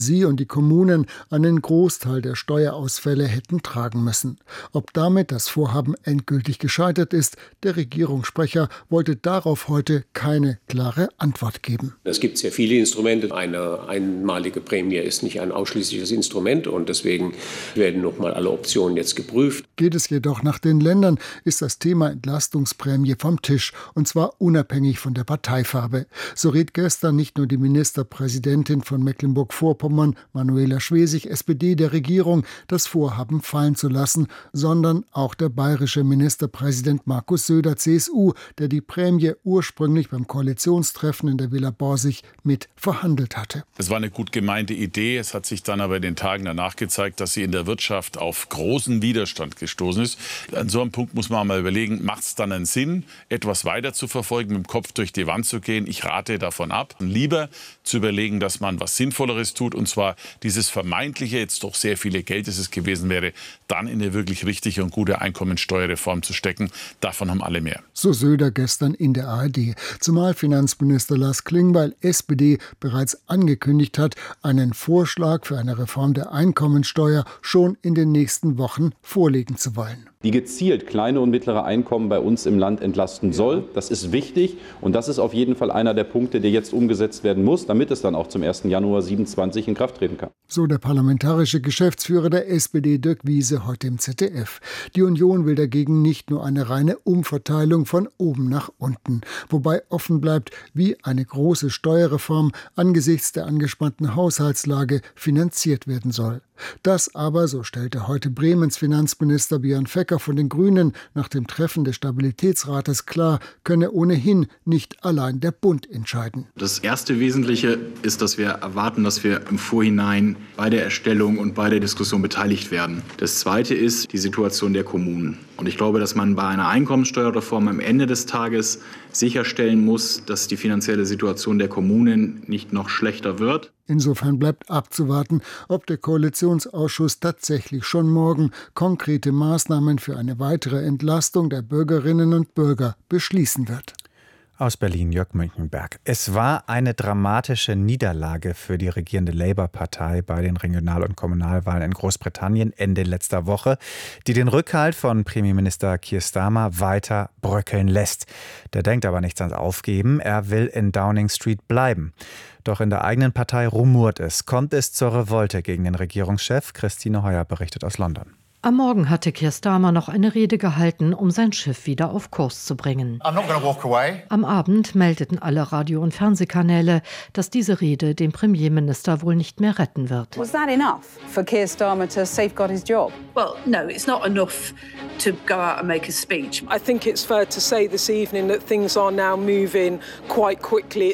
Sie und die Kommunen einen Großteil der Steuerausfälle hätten tragen müssen. Ob damit das Vorhaben endgültig gescheitert ist, der Regierungssprecher wollte darauf heute keine klare Antwort geben. Es gibt sehr viele Instrumente. Eine einmalige Prämie ist nicht ein ausschließliches Instrument und deswegen werden nochmal alle Optionen jetzt geprüft. Geht es jedoch nach den Ländern, ist das Thema Entlastungsprämie vom Tisch, und zwar unabhängig von der Parteifarbe. So riet gestern nicht nur die Ministerpräsidentin von Mecklenburg-Vorpommern, Manuela Schwesig, SPD, der Regierung, das Vorhaben fallen zu lassen, sondern auch der bayerische Ministerpräsident Markus Söder, CSU, der die Prämie ursprünglich beim Koalitionstreffen in der Villa Borsig mit verhandelt hatte. Es war eine gut gemeinte Idee. Es hat sich dann aber in den Tagen danach gezeigt, dass sie in der Wirtschaft auf großen Widerstand gestoßen ist. An so einem Punkt muss man mal überlegen, macht es dann einen Sinn, etwas weiter zu verfolgen, mit dem Kopf durch die Wand zu gehen? Ich rate davon ab. Lieber zu überlegen, dass man was Sinnvolleres tut, und zwar dieses vermeintliche, jetzt doch sehr viele Geld, das es gewesen wäre, dann in eine wirklich richtige und gute Einkommensteuerreform zu stecken. Davon haben alle mehr. So Söder gestern in der ARD. Zumal Finanzminister Lars Klingbeil, SPD, bereits angekündigt hat, einen Vorschlag für eine Reform der Einkommensteuer schon in den nächsten Wochen vorlegen zu wollen. Die gezielt kleine und mittlere Einkommen bei uns im Land entlasten soll. Das ist wichtig und das ist auf jeden Fall einer der Punkte, der jetzt umgesetzt werden muss, damit es dann auch zum 1. Januar 2027 in Kraft treten kann. So der parlamentarische Geschäftsführer der SPD Dirk Wiese heute im ZDF. Die Union will dagegen nicht nur eine reine Umverteilung von oben nach unten, wobei offen bleibt, wie eine große Steuerreform angesichts der angespannten Haushaltslage finanziert werden soll. Das aber, so stellte heute Bremens Finanzminister Björn Fecker von den Grünen nach dem Treffen des Stabilitätsrates klar, könne ohnehin nicht allein der Bund entscheiden. Das erste Wesentliche ist, dass wir erwarten, dass wir im Vorhinein bei der Erstellung und bei der Diskussion beteiligt werden. Das zweite ist die Situation der Kommunen. Und ich glaube, dass man bei einer Einkommensteuerreform am Ende des Tages sicherstellen muss, dass die finanzielle Situation der Kommunen nicht noch schlechter wird. Insofern bleibt abzuwarten, ob der Koalitionsausschuss tatsächlich schon morgen konkrete Maßnahmen für eine weitere Entlastung der Bürgerinnen und Bürger beschließen wird. Aus Berlin, Jörg Münchenberg. Es war eine dramatische Niederlage für die regierende Labour-Partei bei den Regional- und Kommunalwahlen in Großbritannien Ende letzter Woche, die den Rückhalt von Premierminister Keir Starmer weiter bröckeln lässt. Der denkt aber nichts ans Aufgeben, er will in Downing Street bleiben. Doch in der eigenen Partei rumort es. Kommt es zur Revolte gegen den Regierungschef? Christine Heuer berichtet aus London. Am Morgen hatte Keir Starmer noch eine Rede gehalten, um sein Schiff wieder auf Kurs zu bringen. Am Abend meldeten alle Radio- und Fernsehkanäle, dass diese Rede den Premierminister wohl nicht mehr retten wird. Was that enough for Keir Starmer to safeguard his job? Well, no, it's not enough to go out and make a speech. I think it's fair to say this evening that things are now moving quite quickly.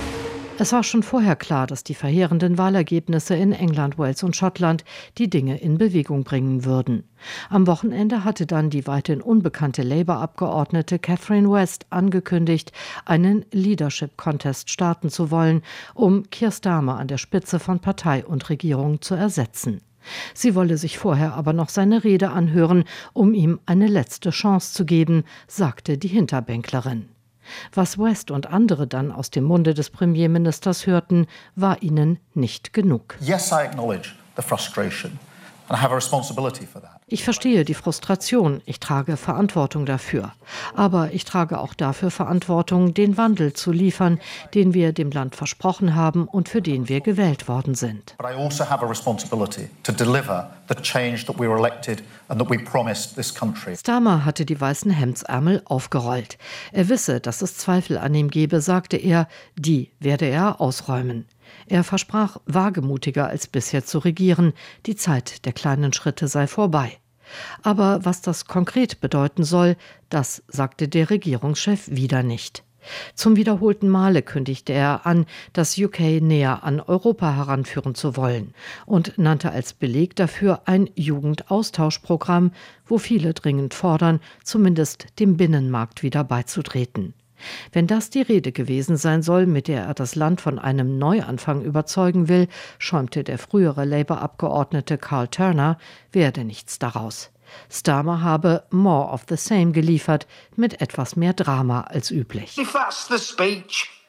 Es war schon vorher klar, dass die verheerenden Wahlergebnisse in England, Wales und Schottland die Dinge in Bewegung bringen würden. Am Wochenende hatte dann die weithin unbekannte Labour-Abgeordnete Catherine West angekündigt, einen Leadership-Contest starten zu wollen, um Keir Starmer an der Spitze von Partei und Regierung zu ersetzen. Sie wolle sich vorher aber noch seine Rede anhören, um ihm eine letzte Chance zu geben, sagte die Hinterbänklerin. Was West und andere dann aus dem Munde des Premierministers hörten, war ihnen nicht genug. Yes, I acknowledge the frustration and I have a responsibility for that. Ich verstehe die Frustration, ich trage Verantwortung dafür. Aber ich trage auch dafür Verantwortung, den Wandel zu liefern, den wir dem Land versprochen haben und für den wir gewählt worden sind. But I also have a responsibility to deliver the change that we were elected and that we promised this country. Starmer hatte die weißen Hemdsärmel aufgerollt. Er wisse, dass es Zweifel an ihm gebe, sagte er, die werde er ausräumen. Er versprach, wagemutiger als bisher zu regieren. Die Zeit der kleinen Schritte sei vorbei. Aber was das konkret bedeuten soll, das sagte der Regierungschef wieder nicht. Zum wiederholten Male kündigte er an, das UK näher an Europa heranführen zu wollen und nannte als Beleg dafür ein Jugendaustauschprogramm, wo viele dringend fordern, zumindest dem Binnenmarkt wieder beizutreten. Wenn das die Rede gewesen sein soll, mit der er das Land von einem Neuanfang überzeugen will, schäumte der frühere Labour-Abgeordnete Carl Turner, werde nichts daraus. Starmer habe more of the same geliefert, mit etwas mehr Drama als üblich. If that's the speech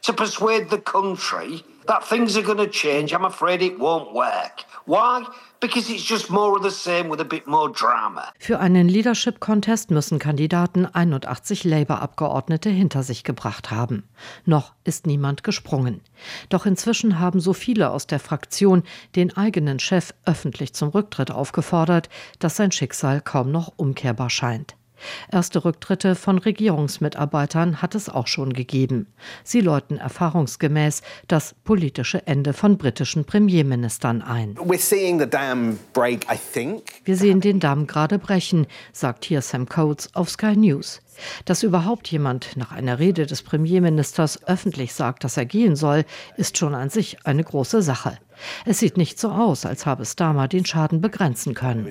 to persuade the country that things are going to change, I'm afraid it won't work. Why? Because it's just more of the same with a bit more drama. Für einen Leadership-Contest müssen Kandidaten 81 Labour-Abgeordnete hinter sich gebracht haben. Noch ist niemand gesprungen. Doch inzwischen haben so viele aus der Fraktion den eigenen Chef öffentlich zum Rücktritt aufgefordert, dass sein Schicksal kaum noch umkehrbar scheint. Erste Rücktritte von Regierungsmitarbeitern hat es auch schon gegeben. Sie läuten erfahrungsgemäß das politische Ende von britischen Premierministern ein. Wir sehen den Damm gerade brechen, sagt hier Sam Coates auf Sky News. Dass überhaupt jemand nach einer Rede des Premierministers öffentlich sagt, dass er gehen soll, ist schon an sich eine große Sache. Es sieht nicht so aus, als habe Starmer den Schaden begrenzen können.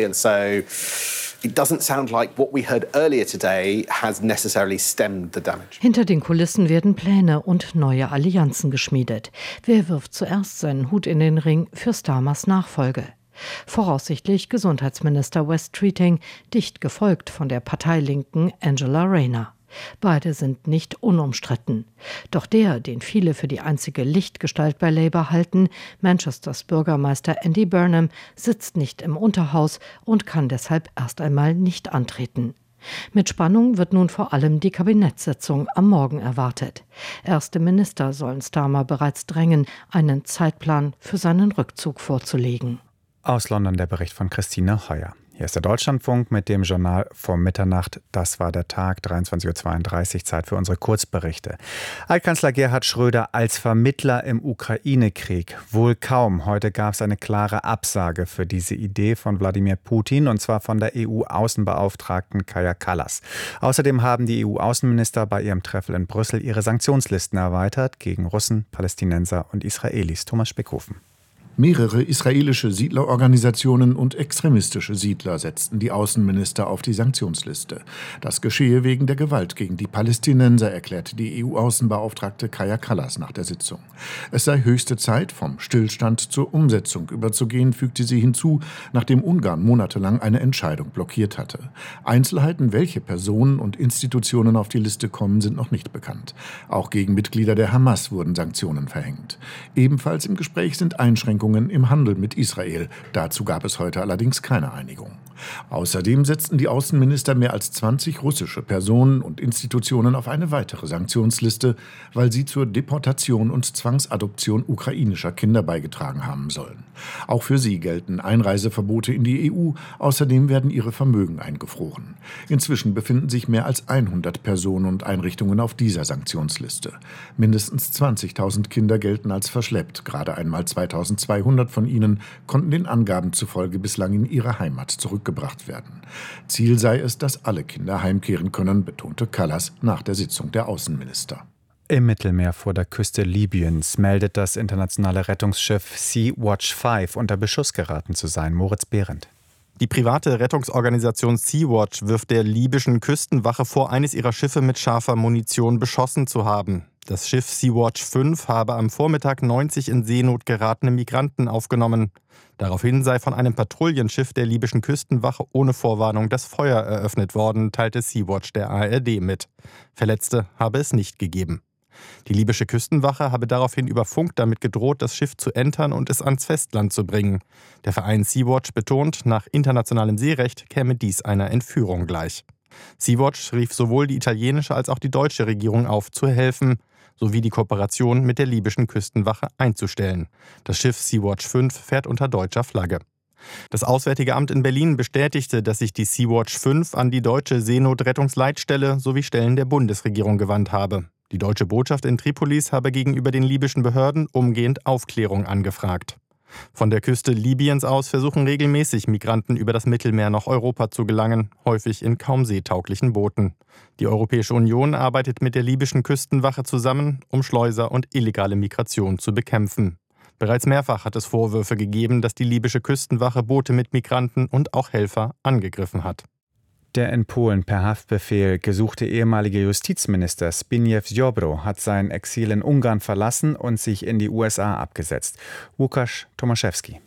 It doesn't sound like what we heard earlier today has necessarily stemmed the damage. Hinter den Kulissen werden Pläne und neue Allianzen geschmiedet. Wer wirft zuerst seinen Hut in den Ring für Starmers Nachfolge? Voraussichtlich Gesundheitsminister Wes Streeting, dicht gefolgt von der Parteilinken Angela Rayner. Beide sind nicht unumstritten. Doch der, den viele für die einzige Lichtgestalt bei Labour halten, Manchesters Bürgermeister Andy Burnham, sitzt nicht im Unterhaus und kann deshalb erst einmal nicht antreten. Mit Spannung wird nun vor allem die Kabinettssitzung am Morgen erwartet. Erste Minister sollen Starmer bereits drängen, einen Zeitplan für seinen Rückzug vorzulegen. Aus London der Bericht von Christine Heuer. Hier ist der Deutschlandfunk mit dem Journal vor Mitternacht. Das war der Tag, 23:32 Uhr, Zeit für unsere Kurzberichte. Altkanzler Gerhard Schröder als Vermittler im Ukraine-Krieg. Wohl kaum. Heute gab es eine klare Absage für diese Idee von Wladimir Putin, und zwar von der EU-Außenbeauftragten Kaja Kallas. Außerdem haben die EU-Außenminister bei ihrem Treffen in Brüssel ihre Sanktionslisten erweitert gegen Russen, Palästinenser und Israelis. Thomas Speckhofen. Mehrere israelische Siedlerorganisationen und extremistische Siedler setzten die Außenminister auf die Sanktionsliste. Das geschehe wegen der Gewalt gegen die Palästinenser, erklärte die EU-Außenbeauftragte Kaja Kallas nach der Sitzung. Es sei höchste Zeit, vom Stillstand zur Umsetzung überzugehen, fügte sie hinzu, nachdem Ungarn monatelang eine Entscheidung blockiert hatte. Einzelheiten, welche Personen und Institutionen auf die Liste kommen, sind noch nicht bekannt. Auch gegen Mitglieder der Hamas wurden Sanktionen verhängt. Ebenfalls im Gespräch sind Einschränkungen im Handel mit Israel. Dazu gab es heute allerdings keine Einigung. Außerdem setzten die Außenminister mehr als 20 russische Personen und Institutionen auf eine weitere Sanktionsliste, weil sie zur Deportation und Zwangsadoption ukrainischer Kinder beigetragen haben sollen. Auch für sie gelten Einreiseverbote in die EU. Außerdem werden ihre Vermögen eingefroren. Inzwischen befinden sich mehr als 100 Personen und Einrichtungen auf dieser Sanktionsliste. Mindestens 20.000 Kinder gelten als verschleppt. Gerade einmal 2.200 von ihnen konnten den Angaben zufolge bislang in ihre Heimat zurückgebracht werden. Ziel sei es, dass alle Kinder heimkehren können, betonte Kallas nach der Sitzung der Außenminister. Im Mittelmeer vor der Küste Libyens meldet das internationale Rettungsschiff Sea-Watch 5 unter Beschuss geraten zu sein. Moritz Behrendt. Die private Rettungsorganisation Sea-Watch wirft der libyschen Küstenwache vor, eines ihrer Schiffe mit scharfer Munition beschossen zu haben. Das Schiff Sea-Watch 5 habe am Vormittag 90 in Seenot geratene Migranten aufgenommen. Daraufhin sei von einem Patrouillenschiff der libyschen Küstenwache ohne Vorwarnung das Feuer eröffnet worden, teilte Sea-Watch der ARD mit. Verletzte habe es nicht gegeben. Die libysche Küstenwache habe daraufhin über Funk damit gedroht, das Schiff zu entern und es ans Festland zu bringen. Der Verein Sea-Watch betont, nach internationalem Seerecht käme dies einer Entführung gleich. Sea-Watch rief sowohl die italienische als auch die deutsche Regierung auf, zu helfen, sowie die Kooperation mit der libyschen Küstenwache einzustellen. Das Schiff Sea-Watch 5 fährt unter deutscher Flagge. Das Auswärtige Amt in Berlin bestätigte, dass sich die Sea-Watch 5 an die deutsche Seenotrettungsleitstelle sowie Stellen der Bundesregierung gewandt habe. Die deutsche Botschaft in Tripolis habe gegenüber den libyschen Behörden umgehend Aufklärung angefragt. Von der Küste Libyens aus versuchen regelmäßig Migranten über das Mittelmeer nach Europa zu gelangen, häufig in kaum seetauglichen Booten. Die Europäische Union arbeitet mit der libyschen Küstenwache zusammen, um Schleuser und illegale Migration zu bekämpfen. Bereits mehrfach hat es Vorwürfe gegeben, dass die libysche Küstenwache Boote mit Migranten und auch Helfer angegriffen hat. Der in Polen per Haftbefehl gesuchte ehemalige Justizminister Zbigniew Ziobro hat sein Exil in Ungarn verlassen und sich in die USA abgesetzt. Łukasz Tomaszewski.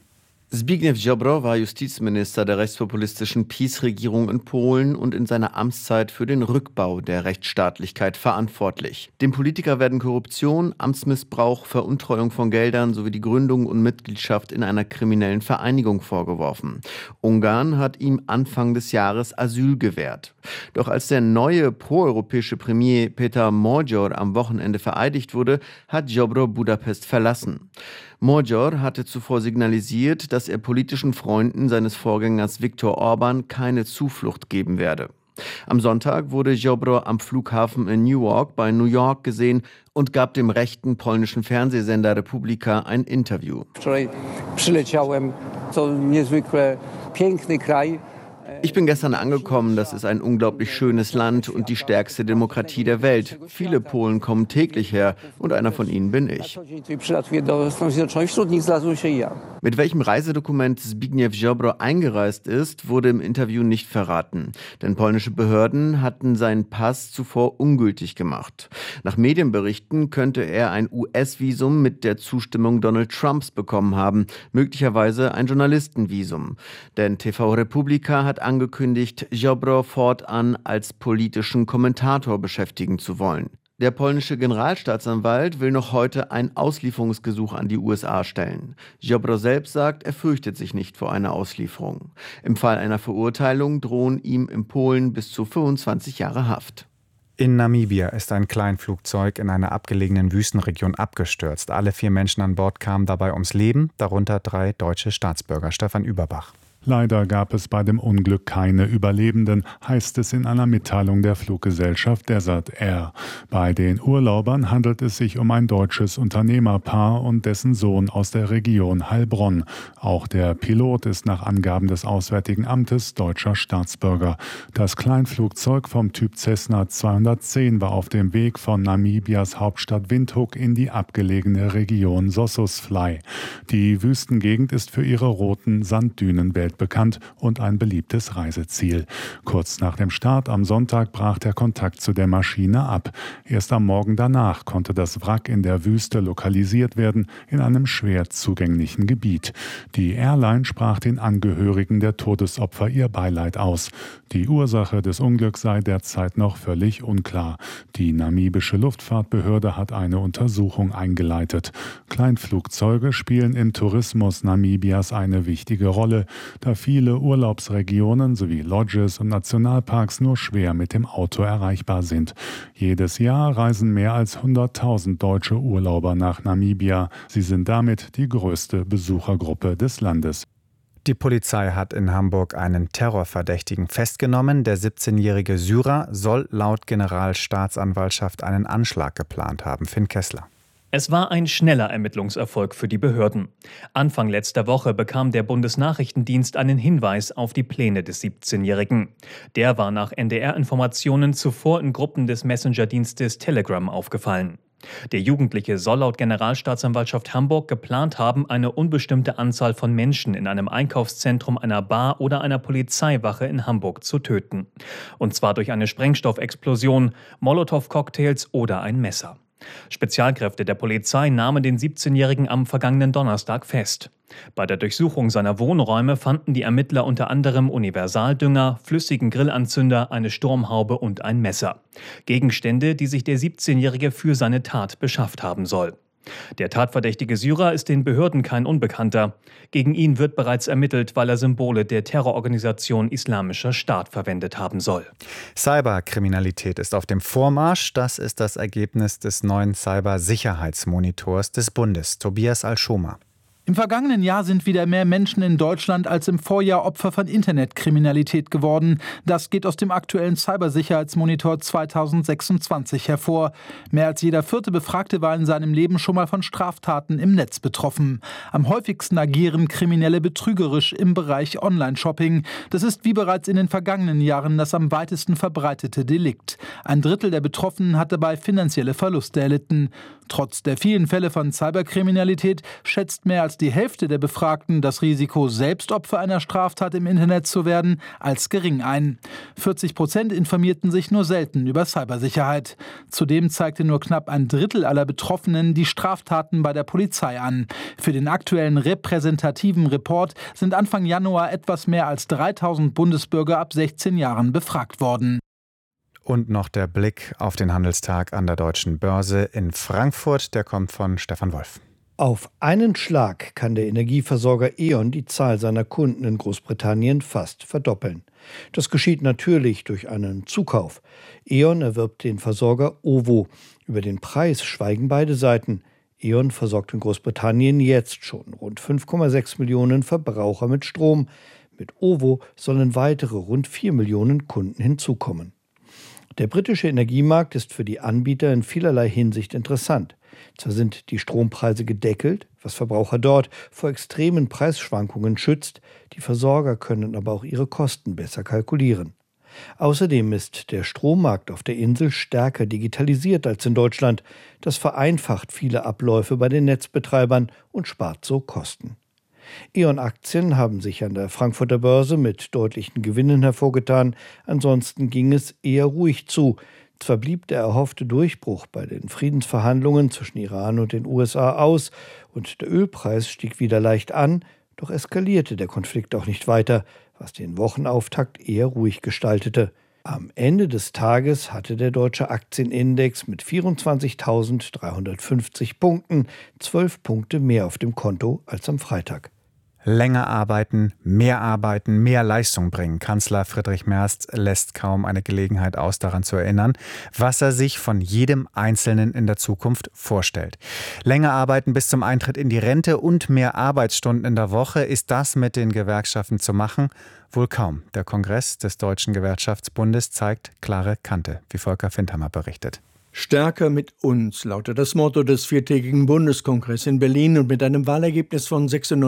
Zbigniew Ziobro war Justizminister der rechtspopulistischen PiS-Regierung in Polen und in seiner Amtszeit für den Rückbau der Rechtsstaatlichkeit verantwortlich. Dem Politiker werden Korruption, Amtsmissbrauch, Veruntreuung von Geldern sowie die Gründung und Mitgliedschaft in einer kriminellen Vereinigung vorgeworfen. Ungarn hat ihm Anfang des Jahres Asyl gewährt. Doch als der neue proeuropäische Premier Péter Magyar am Wochenende vereidigt wurde, hat Ziobro Budapest verlassen. Magyar hatte zuvor signalisiert, dass er politischen Freunden seines Vorgängers Viktor Orban keine Zuflucht geben werde. Am Sonntag wurde Ziobro am Flughafen in Newark bei New York gesehen und gab dem rechten polnischen Fernsehsender Republika ein Interview. Ich bin gestern angekommen, das ist ein unglaublich schönes Land und die stärkste Demokratie der Welt. Viele Polen kommen täglich her und einer von ihnen bin ich. Mit welchem Reisedokument Zbigniew Ziobro eingereist ist, wurde im Interview nicht verraten. Denn polnische Behörden hatten seinen Pass zuvor ungültig gemacht. Nach Medienberichten könnte er ein US-Visum mit der Zustimmung Donald Trumps bekommen haben, möglicherweise ein Journalistenvisum. Denn TV Republika hat angekündigt, Ziobro fortan als politischen Kommentator beschäftigen zu wollen. Der polnische Generalstaatsanwalt will noch heute ein Auslieferungsgesuch an die USA stellen. Ziobro selbst sagt, er fürchtet sich nicht vor einer Auslieferung. Im Fall einer Verurteilung drohen ihm in Polen bis zu 25 Jahre Haft. In Namibia ist ein Kleinflugzeug in einer abgelegenen Wüstenregion abgestürzt. Alle 4 Menschen an Bord kamen dabei ums Leben, darunter 3 deutsche Staatsbürger. Stefan Überbach. Leider gab es bei dem Unglück keine Überlebenden, heißt es in einer Mitteilung der Fluggesellschaft Desert Air. Bei den Urlaubern handelt es sich um ein deutsches Unternehmerpaar und dessen Sohn aus der Region Heilbronn. Auch der Pilot ist nach Angaben des Auswärtigen Amtes deutscher Staatsbürger. Das Kleinflugzeug vom Typ Cessna 210 war auf dem Weg von Namibias Hauptstadt Windhoek in die abgelegene Region Sossusvlei. Die Wüstengegend ist für ihre roten Sanddünen bekannt und ein beliebtes Reiseziel. Kurz nach dem Start am Sonntag brach der Kontakt zu der Maschine ab. Erst am Morgen danach konnte das Wrack in der Wüste lokalisiert werden, in einem schwer zugänglichen Gebiet. Die Airline sprach den Angehörigen der Todesopfer ihr Beileid aus. Die Ursache des Unglücks sei derzeit noch völlig unklar. Die namibische Luftfahrtbehörde hat eine Untersuchung eingeleitet. Kleinflugzeuge spielen im Tourismus Namibias eine wichtige Rolle, da viele Urlaubsregionen sowie Lodges und Nationalparks nur schwer mit dem Auto erreichbar sind. Jedes Jahr reisen mehr als 100.000 deutsche Urlauber nach Namibia. Sie sind damit die größte Besuchergruppe des Landes. Die Polizei hat in Hamburg einen Terrorverdächtigen festgenommen. Der 17-jährige Syrer soll laut Generalstaatsanwaltschaft einen Anschlag geplant haben. Finn Kessler. Es war ein schneller Ermittlungserfolg für die Behörden. Anfang letzter Woche bekam der Bundesnachrichtendienst einen Hinweis auf die Pläne des 17-Jährigen. Der war nach NDR-Informationen zuvor in Gruppen des Messenger-Dienstes Telegram aufgefallen. Der Jugendliche soll laut Generalstaatsanwaltschaft Hamburg geplant haben, eine unbestimmte Anzahl von Menschen in einem Einkaufszentrum, einer Bar oder einer Polizeiwache in Hamburg zu töten. Und zwar durch eine Sprengstoffexplosion, Molotow-Cocktails oder ein Messer. Spezialkräfte der Polizei nahmen den 17-Jährigen am vergangenen Donnerstag fest. Bei der Durchsuchung seiner Wohnräume fanden die Ermittler unter anderem Universaldünger, flüssigen Grillanzünder, eine Sturmhaube und ein Messer. Gegenstände, die sich der 17-Jährige für seine Tat beschafft haben soll. Der tatverdächtige Syrer ist den Behörden kein Unbekannter. Gegen ihn wird bereits ermittelt, weil er Symbole der Terrororganisation Islamischer Staat verwendet haben soll. Cyberkriminalität ist auf dem Vormarsch. Das ist das Ergebnis des neuen Cybersicherheitsmonitors des Bundes. Tobias Alschoma. Im vergangenen Jahr sind wieder mehr Menschen in Deutschland als im Vorjahr Opfer von Internetkriminalität geworden. Das geht aus dem aktuellen Cybersicherheitsmonitor 2026 hervor. Mehr als jeder 4. Befragte war in seinem Leben schon mal von Straftaten im Netz betroffen. Am häufigsten agieren Kriminelle betrügerisch im Bereich Online-Shopping. Das ist wie bereits in den vergangenen Jahren das am weitesten verbreitete Delikt. 1/3 der Betroffenen hat dabei finanzielle Verluste erlitten. Trotz der vielen Fälle von Cyberkriminalität schätzt mehr als fast die Hälfte der Befragten das Risiko, selbst Opfer einer Straftat im Internet zu werden, als gering ein. 40% informierten sich nur selten über Cybersicherheit. Zudem zeigte nur knapp ein Drittel aller Betroffenen die Straftaten bei der Polizei an. Für den aktuellen repräsentativen Report sind Anfang Januar etwas mehr als 3000 Bundesbürger ab 16 Jahren befragt worden. Und noch der Blick auf den Handelstag an der Deutschen Börse in Frankfurt. Der kommt von Stefan Wolf. Auf einen Schlag kann der Energieversorger E.ON die Zahl seiner Kunden in Großbritannien fast verdoppeln. Das geschieht natürlich durch einen Zukauf. E.ON erwirbt den Versorger OVO. Über den Preis schweigen beide Seiten. E.ON versorgt in Großbritannien jetzt schon rund 5,6 Millionen Verbraucher mit Strom. Mit OVO sollen weitere rund 4 Millionen Kunden hinzukommen. Der britische Energiemarkt ist für die Anbieter in vielerlei Hinsicht interessant. Zwar sind die Strompreise gedeckelt, was Verbraucher dort vor extremen Preisschwankungen schützt, die Versorger können aber auch ihre Kosten besser kalkulieren. Außerdem ist der Strommarkt auf der Insel stärker digitalisiert als in Deutschland. Das vereinfacht viele Abläufe bei den Netzbetreibern und spart so Kosten. E.ON-Aktien haben sich an der Frankfurter Börse mit deutlichen Gewinnen hervorgetan. Ansonsten ging es eher ruhig zu. Zwar blieb der erhoffte Durchbruch bei den Friedensverhandlungen zwischen Iran und den USA aus und der Ölpreis stieg wieder leicht an, doch eskalierte der Konflikt auch nicht weiter, was den Wochenauftakt eher ruhig gestaltete. Am Ende des Tages hatte der deutsche Aktienindex mit 24.350 Punkten 12 Punkte mehr auf dem Konto als am Freitag. Länger arbeiten, mehr Leistung bringen. Kanzler Friedrich Merz lässt kaum eine Gelegenheit aus, daran zu erinnern, was er sich von jedem Einzelnen in der Zukunft vorstellt. Länger arbeiten bis zum Eintritt in die Rente und mehr Arbeitsstunden in der Woche. Ist das mit den Gewerkschaften zu machen? Wohl kaum. Der Kongress des Deutschen Gewerkschaftsbundes zeigt klare Kante, wie Volker Findhammer berichtet. Stärker mit uns lautet das Motto des viertägigen Bundeskongresses in Berlin, und mit einem Wahlergebnis von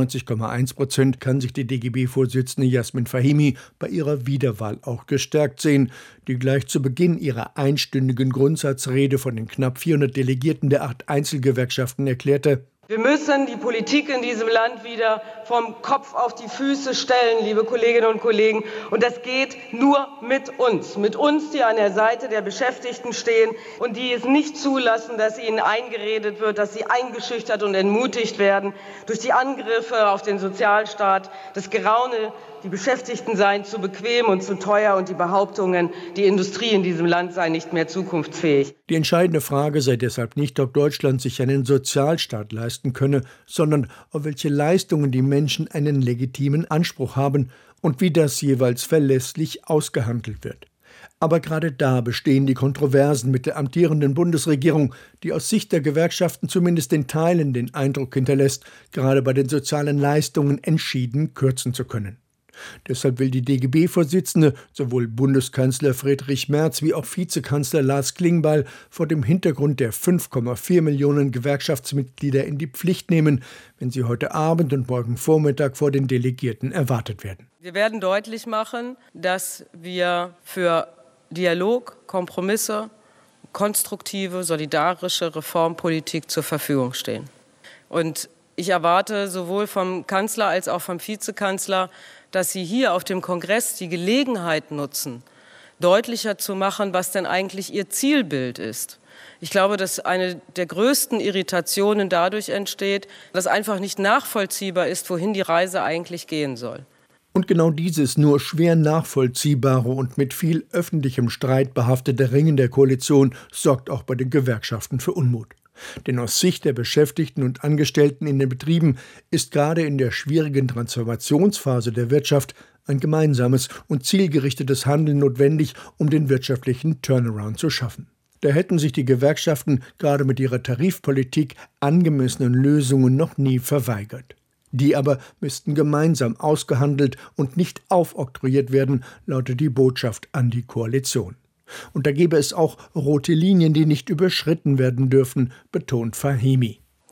96,1% kann sich die DGB-Vorsitzende Jasmin Fahimi bei ihrer Wiederwahl auch gestärkt sehen, die gleich zu Beginn ihrer einstündigen Grundsatzrede von den knapp 400 Delegierten der 8 Einzelgewerkschaften erklärte: Wir müssen die Politik in diesem Land wieder vom Kopf auf die Füße stellen, liebe Kolleginnen und Kollegen. Und das geht nur mit uns, die an der Seite der Beschäftigten stehen und die es nicht zulassen, dass ihnen eingeredet wird, dass sie eingeschüchtert und entmutigt werden durch die Angriffe auf den Sozialstaat, das Geraune, die Beschäftigten seien zu bequem und zu teuer und die Behauptungen, die Industrie in diesem Land sei nicht mehr zukunftsfähig. Die entscheidende Frage sei deshalb nicht, ob Deutschland sich einen Sozialstaat leisten könne, sondern auf welche Leistungen die Menschen einen legitimen Anspruch haben und wie das jeweils verlässlich ausgehandelt wird. Aber gerade da bestehen die Kontroversen mit der amtierenden Bundesregierung, die aus Sicht der Gewerkschaften zumindest in Teilen den Eindruck hinterlässt, gerade bei den sozialen Leistungen entschieden kürzen zu können. Deshalb will die DGB-Vorsitzende sowohl Bundeskanzler Friedrich Merz wie auch Vizekanzler Lars Klingbeil vor dem Hintergrund der 5,4 Millionen Gewerkschaftsmitglieder in die Pflicht nehmen, wenn sie heute Abend und morgen Vormittag vor den Delegierten erwartet werden. Wir werden deutlich machen, dass wir für Dialog, Kompromisse, konstruktive, solidarische Reformpolitik zur Verfügung stehen. Und ich erwarte sowohl vom Kanzler als auch vom Vizekanzler, dass Sie hier auf dem Kongress die Gelegenheit nutzen, deutlicher zu machen, was denn eigentlich Ihr Zielbild ist. Ich glaube, dass eine der größten Irritationen dadurch entsteht, dass einfach nicht nachvollziehbar ist, wohin die Reise eigentlich gehen soll. Und genau dieses nur schwer nachvollziehbare und mit viel öffentlichem Streit behaftete Ringen der Koalition sorgt auch bei den Gewerkschaften für Unmut. Denn aus Sicht der Beschäftigten und Angestellten in den Betrieben ist gerade in der schwierigen Transformationsphase der Wirtschaft ein gemeinsames und zielgerichtetes Handeln notwendig, um den wirtschaftlichen Turnaround zu schaffen. Da hätten sich die Gewerkschaften gerade mit ihrer Tarifpolitik angemessenen Lösungen noch nie verweigert. Die aber müssten gemeinsam ausgehandelt und nicht aufoktroyiert werden, lautet die Botschaft an die Koalition. Und da gäbe es auch rote Linien, die nicht überschritten werden dürfen, betont Fahimi.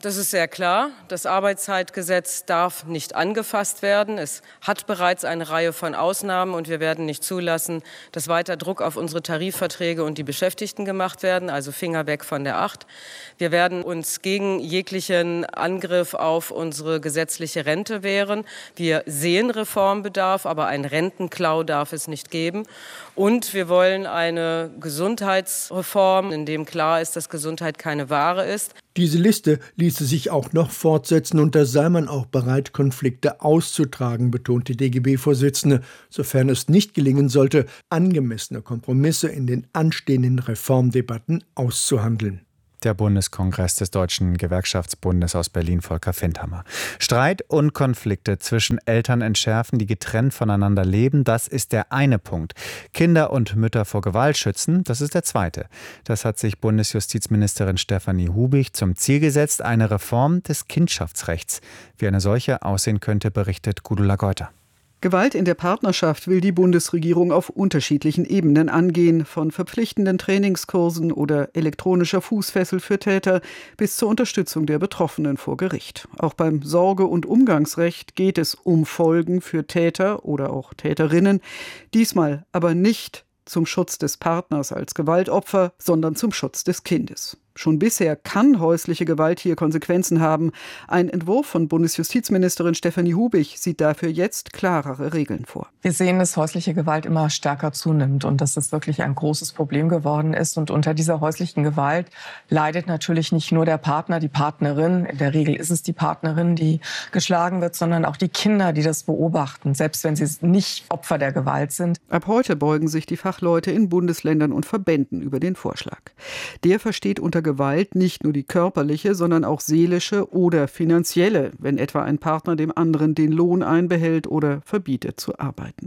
Das ist sehr klar. Das Arbeitszeitgesetz darf nicht angefasst werden. Es hat bereits eine Reihe von Ausnahmen und wir werden nicht zulassen, dass weiter Druck auf unsere Tarifverträge und die Beschäftigten gemacht werden, also Finger weg von der 8. Wir werden uns gegen jeglichen Angriff auf unsere gesetzliche Rente wehren. Wir sehen Reformbedarf, aber einen Rentenklau darf es nicht geben. Und wir wollen eine Gesundheitsreform, in dem klar ist, dass Gesundheit keine Ware ist. Diese Liste ließe sich auch noch fortsetzen und da sei man auch bereit, Konflikte auszutragen, betont die DGB-Vorsitzende, sofern es nicht gelingen sollte, angemessene Kompromisse in den anstehenden Reformdebatten auszuhandeln. Der Bundeskongress des Deutschen Gewerkschaftsbundes aus Berlin, Volker Findhammer. Streit und Konflikte zwischen Eltern entschärfen, die getrennt voneinander leben, das ist der eine Punkt. Kinder und Mütter vor Gewalt schützen, das ist der zweite. Das hat sich Bundesjustizministerin Stefanie Hubig zum Ziel gesetzt, eine Reform des Kindschaftsrechts. Wie eine solche aussehen könnte, berichtet Gudula Geuter. Gewalt in der Partnerschaft will die Bundesregierung auf unterschiedlichen Ebenen angehen, von verpflichtenden Trainingskursen oder elektronischer Fußfessel für Täter bis zur Unterstützung der Betroffenen vor Gericht. Auch beim Sorge- und Umgangsrecht geht es um Folgen für Täter oder auch Täterinnen, diesmal aber nicht zum Schutz des Partners als Gewaltopfer, sondern zum Schutz des Kindes. Schon bisher kann häusliche Gewalt hier Konsequenzen haben. Ein Entwurf von Bundesjustizministerin Stefanie Hubig sieht dafür jetzt klarere Regeln vor. Wir sehen, dass häusliche Gewalt immer stärker zunimmt und dass es wirklich ein großes Problem geworden ist. Und unter dieser häuslichen Gewalt leidet natürlich nicht nur der Partner, die Partnerin. In der Regel ist es die Partnerin, die geschlagen wird, sondern auch die Kinder, die das beobachten, selbst wenn sie nicht Opfer der Gewalt sind. Ab heute beugen sich die Fachleute in Bundesländern und Verbänden über den Vorschlag. Der versteht unter Gewalt nicht nur die körperliche, sondern auch seelische oder finanzielle, wenn etwa ein Partner dem anderen den Lohn einbehält oder verbietet zu arbeiten.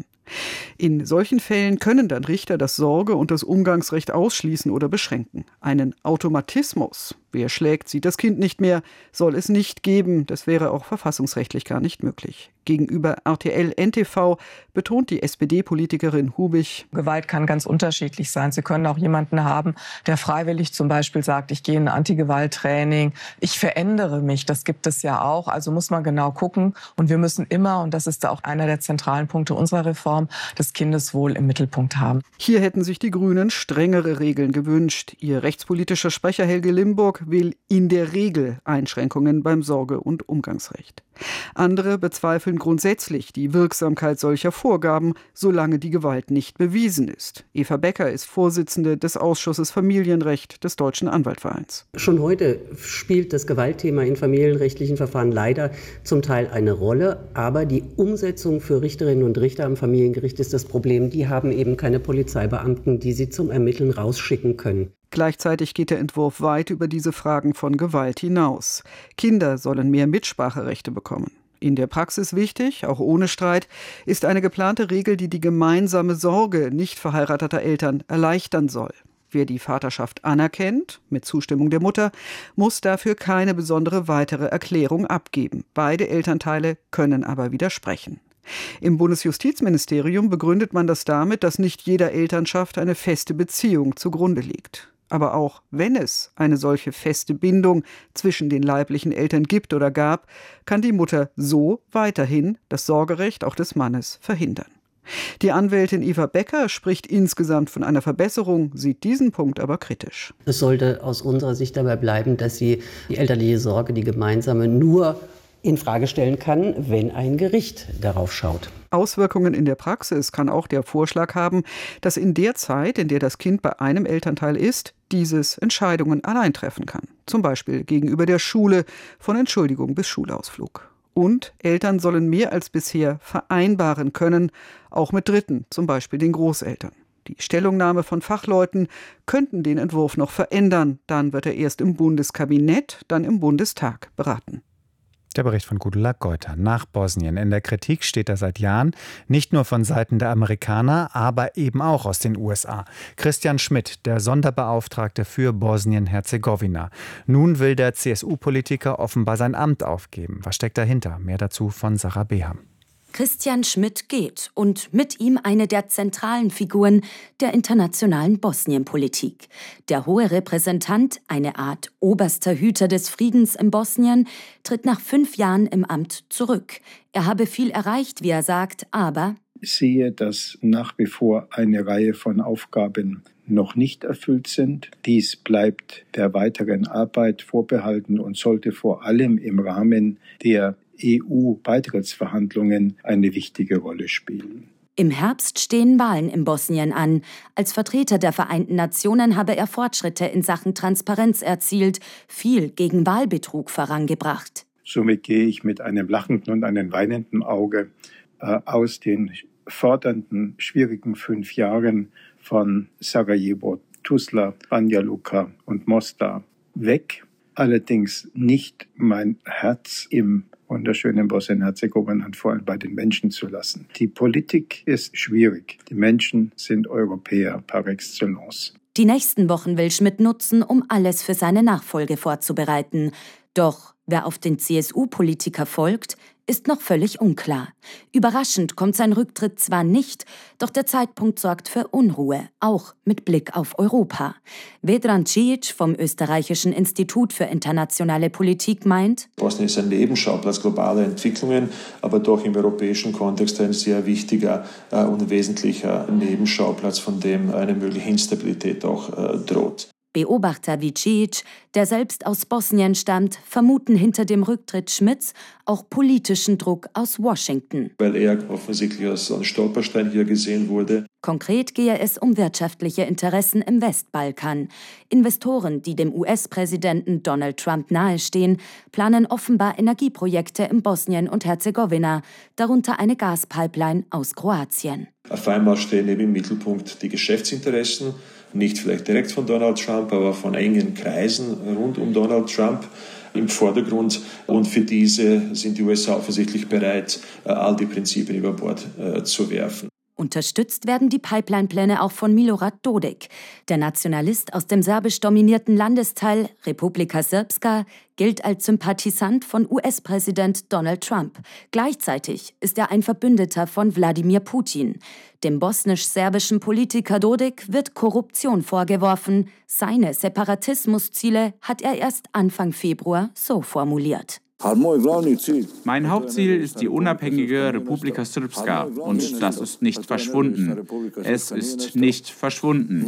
In solchen Fällen können dann Richter das Sorge- und das Umgangsrecht ausschließen oder beschränken. Einen Automatismus, wer schlägt, sieht das Kind nicht mehr, soll es nicht geben. Das wäre auch verfassungsrechtlich gar nicht möglich. Gegenüber RTL NTV betont die SPD-Politikerin Hubig: Gewalt kann ganz unterschiedlich sein. Sie können auch jemanden haben, der freiwillig zum Beispiel sagt, ich gehe in ein Antigewalttraining, ich verändere mich. Das gibt es ja auch. Also muss man genau gucken. Und wir müssen immer, und das ist auch einer der zentralen Punkte unserer Reform, das Kindeswohl im Mittelpunkt haben. Hier hätten sich die Grünen strengere Regeln gewünscht. Ihr rechtspolitischer Sprecher Helge Limburg will in der Regel Einschränkungen beim Sorge- und Umgangsrecht. Andere bezweifeln grundsätzlich die Wirksamkeit solcher Vorgaben, solange die Gewalt nicht bewiesen ist. Eva Becker ist Vorsitzende des Ausschusses Familienrecht des Deutschen Anwaltvereins. Schon heute spielt das Gewaltthema in familienrechtlichen Verfahren leider zum Teil eine Rolle, aber die Umsetzung für Richterinnen und Richter am Familiengericht ist das Problem. Die haben eben keine Polizeibeamten, die sie zum Ermitteln rausschicken können. Gleichzeitig geht der Entwurf weit über diese Fragen von Gewalt hinaus. Kinder sollen mehr Mitspracherechte bekommen. In der Praxis wichtig, auch ohne Streit, ist eine geplante Regel, die die gemeinsame Sorge nicht verheirateter Eltern erleichtern soll. Wer die Vaterschaft anerkennt, mit Zustimmung der Mutter, muss dafür keine besondere weitere Erklärung abgeben. Beide Elternteile können aber widersprechen. Im Bundesjustizministerium begründet man das damit, dass nicht jeder Elternschaft eine feste Beziehung zugrunde liegt. Aber auch wenn es eine solche feste Bindung zwischen den leiblichen Eltern gibt oder gab, kann die Mutter so weiterhin das Sorgerecht auch des Mannes verhindern. Die Anwältin Eva Becker spricht insgesamt von einer Verbesserung, sieht diesen Punkt aber kritisch. Es sollte aus unserer Sicht dabei bleiben, dass sie die elterliche Sorge, die gemeinsame, nur in Frage stellen kann, wenn ein Gericht darauf schaut. Auswirkungen in der Praxis kann auch der Vorschlag haben, dass in der Zeit, in der das Kind bei einem Elternteil ist, dieses Entscheidungen allein treffen kann. Zum Beispiel gegenüber der Schule, von Entschuldigung bis Schulausflug. Und Eltern sollen mehr als bisher vereinbaren können, auch mit Dritten, zum Beispiel den Großeltern. Die Stellungnahme von Fachleuten könnten den Entwurf noch verändern. Dann wird er erst im Bundeskabinett, dann im Bundestag beraten. Der Bericht von Gudula Geuter. Nach Bosnien. In der Kritik steht er seit Jahren, nicht nur von Seiten der Amerikaner, aber eben auch aus den USA. Christian Schmidt, der Sonderbeauftragte für Bosnien-Herzegowina. Nun will der CSU-Politiker offenbar sein Amt aufgeben. Was steckt dahinter? Mehr dazu von Sarah Beham. Christian Schmidt geht und mit ihm eine der zentralen Figuren der internationalen Bosnienpolitik. Der hohe Repräsentant, eine Art oberster Hüter des Friedens in Bosnien, tritt nach 5 Jahren im Amt zurück. Er habe viel erreicht, wie er sagt, aber ich sehe, dass nach wie vor eine Reihe von Aufgaben noch nicht erfüllt sind. Dies bleibt der weiteren Arbeit vorbehalten und sollte vor allem im Rahmen der EU-Beitrittsverhandlungen eine wichtige Rolle spielen. Im Herbst stehen Wahlen in Bosnien an. Als Vertreter der Vereinten Nationen habe er Fortschritte in Sachen Transparenz erzielt, viel gegen Wahlbetrug vorangebracht. Somit gehe ich mit einem lachenden und einem weinenden Auge aus den fordernden, schwierigen 5 Jahren von Sarajevo, Tuzla, Banja Luka und Mostar weg. Allerdings nicht mein Herz im wunderschönen Bosnien-Herzegowina und vor allem bei den Menschen zu lassen. Die Politik ist schwierig. Die Menschen sind Europäer par excellence. Die nächsten Wochen will Schmidt nutzen, um alles für seine Nachfolge vorzubereiten. Doch wer auf den CSU-Politiker folgt, ist noch völlig unklar. Überraschend kommt sein Rücktritt zwar nicht, doch der Zeitpunkt sorgt für Unruhe, auch mit Blick auf Europa. Vedran Cijic vom Österreichischen Institut für internationale Politik meint: Bosnien ist ein Nebenschauplatz globaler Entwicklungen, aber doch im europäischen Kontext ein sehr wichtiger und wesentlicher Nebenschauplatz, von dem eine mögliche Instabilität auch droht. Beobachter wie Cijic, der selbst aus Bosnien stammt, vermuten hinter dem Rücktritt Schmidts auch politischen Druck aus Washington. Weil er offensichtlich als ein Stolperstein hier gesehen wurde. Konkret gehe es um wirtschaftliche Interessen im Westbalkan. Investoren, die dem US-Präsidenten Donald Trump nahestehen, planen offenbar Energieprojekte in Bosnien und Herzegowina, darunter eine Gaspipeline aus Kroatien. Auf einmal stehen eben im Mittelpunkt die Geschäftsinteressen, nicht vielleicht direkt von Donald Trump, aber von engen Kreisen rund um Donald Trump im Vordergrund. Und für diese sind die USA offensichtlich bereit, all die Prinzipien über Bord zu werfen. Unterstützt werden die Pipeline-Pläne auch von Milorad Dodik. Der Nationalist aus dem serbisch dominierten Landesteil Republika Srpska gilt als Sympathisant von US-Präsident Donald Trump. Gleichzeitig ist er ein Verbündeter von Wladimir Putin. Dem bosnisch-serbischen Politiker Dodik wird Korruption vorgeworfen. Seine Separatismusziele hat er erst Anfang Februar so formuliert: Mein Hauptziel ist die unabhängige Republika Srpska und das ist nicht verschwunden. Es ist nicht verschwunden.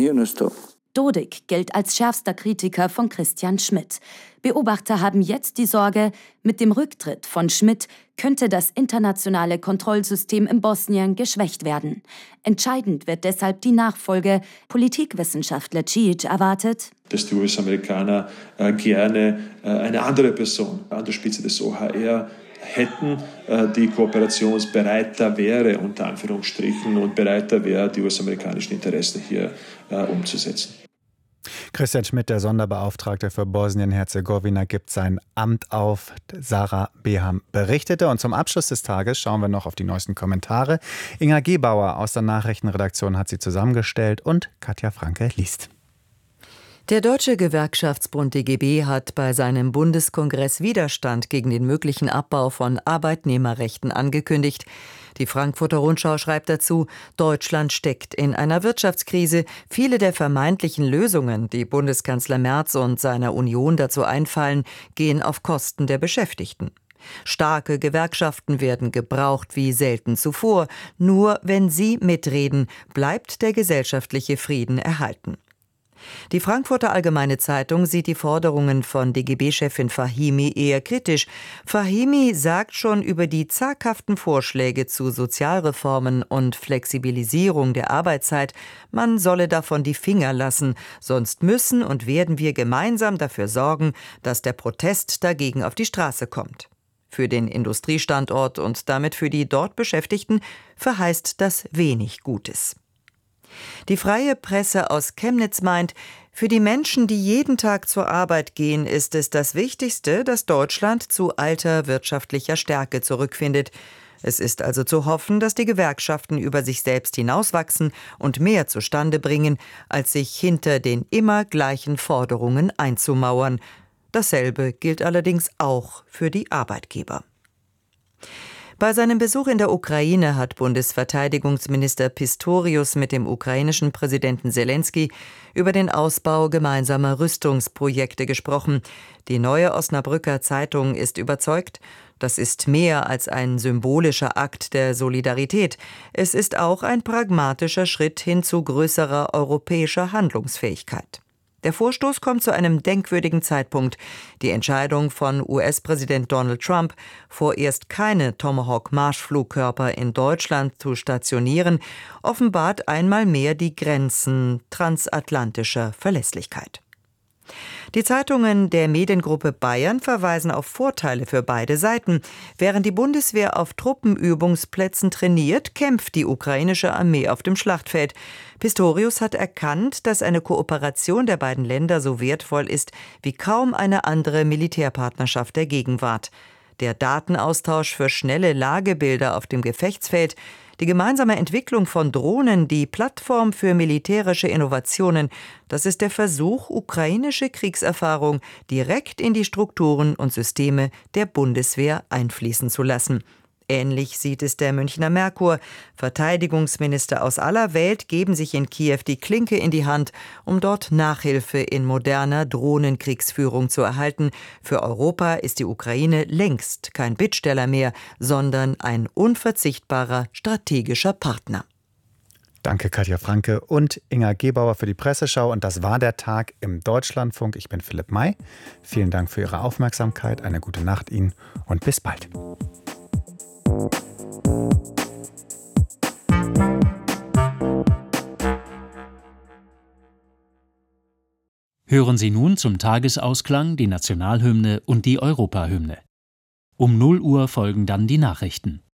Dodik gilt als schärfster Kritiker von Christian Schmidt. Beobachter haben jetzt die Sorge, mit dem Rücktritt von Schmidt könnte das internationale Kontrollsystem in Bosnien geschwächt werden. Entscheidend wird deshalb die Nachfolge. Politikwissenschaftler Cijic erwartet, dass die US-Amerikaner gerne eine andere Person an der Spitze des OHR hätten, die kooperationsbereiter wäre, unter Anführungsstrichen, und bereiter wäre, die US-amerikanischen Interessen hier umzusetzen. Christian Schmidt, der Sonderbeauftragte für Bosnien-Herzegowina, gibt sein Amt auf. Sarah Beham berichtete. Und zum Abschluss des Tages schauen wir noch auf die neuesten Kommentare. Inga Gebauer aus der Nachrichtenredaktion hat sie zusammengestellt und Katja Franke liest. Der Deutsche Gewerkschaftsbund DGB hat bei seinem Bundeskongress Widerstand gegen den möglichen Abbau von Arbeitnehmerrechten angekündigt. Die Frankfurter Rundschau schreibt dazu, Deutschland steckt in einer Wirtschaftskrise. Viele der vermeintlichen Lösungen, die Bundeskanzler Merz und seiner Union dazu einfallen, gehen auf Kosten der Beschäftigten. Starke Gewerkschaften werden gebraucht wie selten zuvor. Nur wenn sie mitreden, bleibt der gesellschaftliche Frieden erhalten. Die Frankfurter Allgemeine Zeitung sieht die Forderungen von DGB-Chefin Fahimi eher kritisch. Fahimi sagt schon über die zaghaften Vorschläge zu Sozialreformen und Flexibilisierung der Arbeitszeit, man solle davon die Finger lassen, sonst müssen und werden wir gemeinsam dafür sorgen, dass der Protest dagegen auf die Straße kommt. Für den Industriestandort und damit für die dort Beschäftigten verheißt das wenig Gutes. Die Freie Presse aus Chemnitz meint, für die Menschen, die jeden Tag zur Arbeit gehen, ist es das Wichtigste, dass Deutschland zu alter wirtschaftlicher Stärke zurückfindet. Es ist also zu hoffen, dass die Gewerkschaften über sich selbst hinauswachsen und mehr zustande bringen, als sich hinter den immer gleichen Forderungen einzumauern. Dasselbe gilt allerdings auch für die Arbeitgeber. Bei seinem Besuch in der Ukraine hat Bundesverteidigungsminister Pistorius mit dem ukrainischen Präsidenten Selenskyj über den Ausbau gemeinsamer Rüstungsprojekte gesprochen. Die Neue Osnabrücker Zeitung ist überzeugt, das ist mehr als ein symbolischer Akt der Solidarität. Es ist auch ein pragmatischer Schritt hin zu größerer europäischer Handlungsfähigkeit. Der Vorstoß kommt zu einem denkwürdigen Zeitpunkt. Die Entscheidung von US-Präsident Donald Trump, vorerst keine Tomahawk-Marschflugkörper in Deutschland zu stationieren, offenbart einmal mehr die Grenzen transatlantischer Verlässlichkeit. Die Zeitungen der Mediengruppe Bayern verweisen auf Vorteile für beide Seiten. Während die Bundeswehr auf Truppenübungsplätzen trainiert, kämpft die ukrainische Armee auf dem Schlachtfeld. Pistorius hat erkannt, dass eine Kooperation der beiden Länder so wertvoll ist wie kaum eine andere Militärpartnerschaft der Gegenwart. Der Datenaustausch für schnelle Lagebilder auf dem Gefechtsfeld, die gemeinsame Entwicklung von Drohnen, die Plattform für militärische Innovationen, das ist der Versuch, ukrainische Kriegserfahrung direkt in die Strukturen und Systeme der Bundeswehr einfließen zu lassen. Ähnlich sieht es der Münchner Merkur. Verteidigungsminister aus aller Welt geben sich in Kiew die Klinke in die Hand, um dort Nachhilfe in moderner Drohnenkriegsführung zu erhalten. Für Europa ist die Ukraine längst kein Bittsteller mehr, sondern ein unverzichtbarer strategischer Partner. Danke Katja Franke und Inga Gebauer für die Presseschau. Und das war der Tag im Deutschlandfunk. Ich bin Philipp May. Vielen Dank für Ihre Aufmerksamkeit. Eine gute Nacht Ihnen und bis bald. Hören Sie nun zum Tagesausklang die Nationalhymne und die Europahymne. Um 0 Uhr folgen dann die Nachrichten.